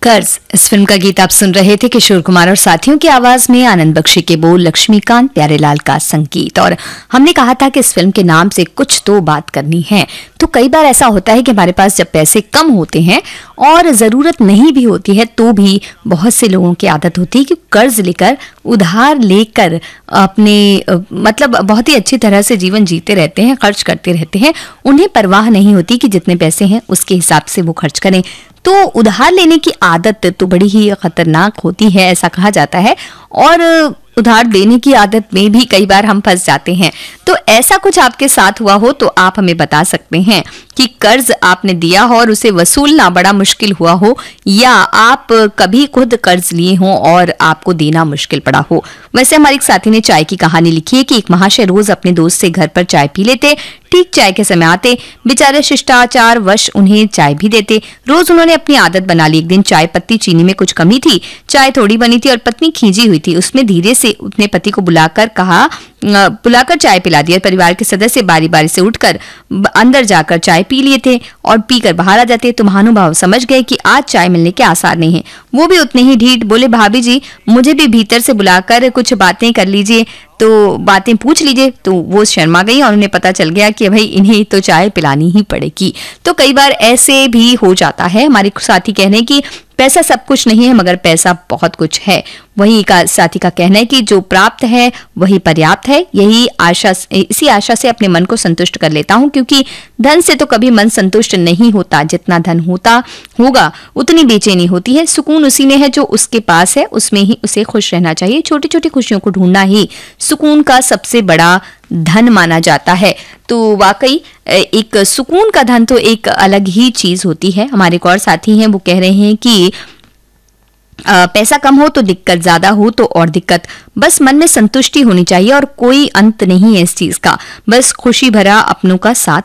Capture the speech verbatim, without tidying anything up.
कर्ज इस फिल्म का गीत आप सुन रहे थे किशोर कुमार और साथियों की आवाज में, आनंद बख्शी के बोल, लक्ष्मीकांत प्यारेलाल का संगीत। और हमने कहा था कि इस फिल्म के नाम से कुछ तो बात करनी है। तो कई बार ऐसा होता है कि हमारे पास जब पैसे कम होते हैं और ज़रूरत नहीं भी होती है तो भी बहुत से लोगों की आदत होती है कि कर्ज लेकर, उधार लेकर अपने मतलब बहुत ही अच्छी तरह से जीवन जीते रहते हैं, खर्च करते रहते हैं। उन्हें परवाह नहीं होती कि जितने पैसे हैं उसके हिसाब से वो खर्च करें। तो उधार लेने की आदत तो बड़ी ही खतरनाक होती है, ऐसा कहा जाता है। और उधार देने की आदत में भी कई बार हम फंस जाते हैं। तो ऐसा कुछ आपके साथ हुआ हो तो आप हमें बता सकते हैं कि कर्ज आपने दिया हो और उसे वसूलना बड़ा मुश्किल हुआ हो, या आप कभी खुद कर्ज लिए हो और आपको देना मुश्किल पड़ा हो। वैसे हमारे एक साथी ने चाय की कहानी लिखी है कि एक महाशय रोज अपने दोस्त से घर पर चाय पी लेते। ठीक चाय के समय आते, बेचारे शिष्टाचार वश उन्हें चाय भी देते। रोज उन्होंने अपनी आदत बना ली। एक दिन चाय पत्ती चीनी में कुछ कमी थी, चाय थोड़ी बनी थी और पत्नी खींची हुई थी। उसमें धीरे से अपने पति को बुलाकर कहा बुलाकर चाय पिला दिया। परिवार के सदस्य बारी बारी से उठकर अंदर जाकर चाय पी लिए थे और पीकर बाहर आ जाते। तो महानुभाव समझ गए कि आज चाय मिलने के आसार नहीं है। वो भी उतने ही ढीठ, बोले भाभी जी मुझे भी भीतर से बुलाकर कुछ बातें कर लीजिए, तो बातें पूछ लीजिए। तो वो शर्मा गई और उन्हें पता चल गया कि भाई इन्हें तो चाय पिलानी ही पड़ेगी। तो कई बार ऐसे भी हो जाता है। हमारे साथी कह रहे हैं कि पैसा सब कुछ नहीं है मगर पैसा बहुत कुछ है। वही का साथी का कहना है कि जो प्राप्त है वही पर्याप्त है। यही आशा, इसी आशा से अपने मन को संतुष्ट कर लेता हूँ, क्योंकि धन से तो कभी मन संतुष्ट नहीं होता। जितना धन होता होगा उतनी बेचैनी होती है। सुकून उसी में है जो उसके पास है, उसमें ही उसे खुश रहना चाहिए। छोटी छोटी खुशियों को ढूंढना ही सुकून का सबसे बड़ा धन माना जाता है। तो वाकई एक सुकून का धन तो एक अलग ही चीज होती है। हमारे एक और साथी हैं, वो कह रहे हैं कि आ, पैसा कम हो तो दिक्कत, ज्यादा हो तो और दिक्कत। बस मन में संतुष्टि होनी चाहिए और कोई अंत नहीं है इस चीज का। बस खुशी भरा अपनों का साथ